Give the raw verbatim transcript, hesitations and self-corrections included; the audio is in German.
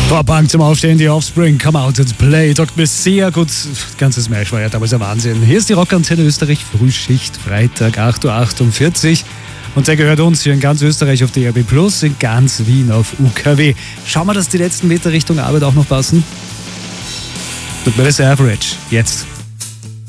Vorbank zum Aufstehen, die Offspring, Come Out and Play, taugt mir sehr gut. Das ganze Smash war ja damals ein Wahnsinn. Hier ist die Rockantenne Österreich, Frühschicht, Freitag, acht Uhr achtundvierzig. Und der gehört uns hier in ganz Österreich auf D R B Plus, in ganz Wien auf U K W. Schauen wir, dass die letzten Meter Richtung Arbeit auch noch passen. Tut mir das Average. Jetzt.